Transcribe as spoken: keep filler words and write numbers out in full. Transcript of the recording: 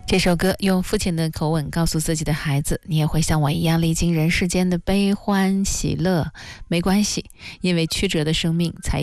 这首歌用父亲的口吻告诉自己的孩子，你也会像我一样历经人世间的悲欢喜乐，没关系，因为曲折的生命才